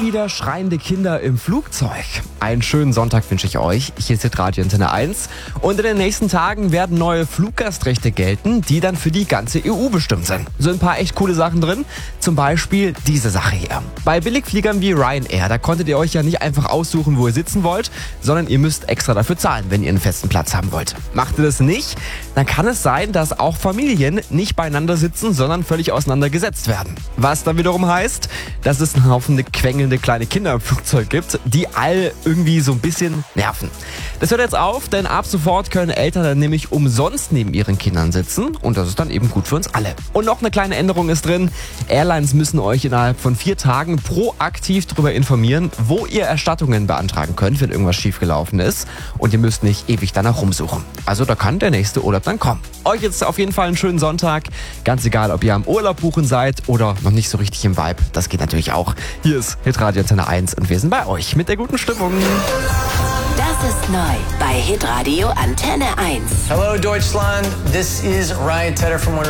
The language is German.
wieder schreiende Kinder im Flugzeug. Einen schönen Sonntag wünsche ich euch. Hier ist Radio Antenne 1. Und in den nächsten Tagen werden neue Fluggastrechte gelten, die dann für die ganze EU bestimmt sind. So ein paar echt coole Sachen drin. Zum Beispiel diese Sache hier. Bei Billigfliegern wie Ryanair, da konntet ihr euch ja nicht einfach aussuchen, wo ihr sitzen wollt, sondern ihr müsst extra dafür zahlen, wenn ihr einen festen Platz haben wollt. Macht ihr das nicht, dann kann es sein, dass auch Familien nicht beieinander sitzen, sondern völlig auseinandergesetzt werden. Was dann wiederum heißt, dass es einen Haufen quengelnde kleine Kinder im Flugzeug gibt, die all irgendwie so ein bisschen nerven. Das hört jetzt auf, denn ab sofort können Eltern dann nämlich umsonst neben ihren Kindern sitzen und das ist dann eben gut für uns alle. Und noch eine kleine Änderung ist drin. Airlines müssen euch innerhalb von 4 Tagen proaktiv darüber informieren, wo ihr Erstattungen beantragen könnt, wenn irgendwas schiefgelaufen ist. Und ihr müsst nicht ewig danach rumsuchen. Also da kann der nächste Urlaub dann kommen. Euch jetzt auf jeden Fall einen schönen Sonntag. Ganz egal, ob ihr am Urlaub buchen seid oder noch nicht so richtig im Vibe. Das geht natürlich auch. Hier ist Hitradio Antenne 1 und wir sind bei euch mit der guten Stimmung. Das ist neu bei Hitradio Antenne 1. Hello Deutschland, this is Ryan Tedder from